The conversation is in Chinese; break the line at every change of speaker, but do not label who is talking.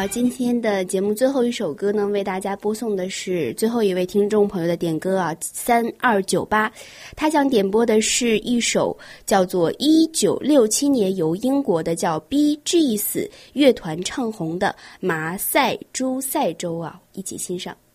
好，今天的节目最后一首歌呢，为大家播送的是最后一位听众朋友的点歌啊，3298，他想点播的是一首叫做1967年由英国的叫 Bee Gees 乐团唱红的《马赛诸塞州》啊，一起欣赏。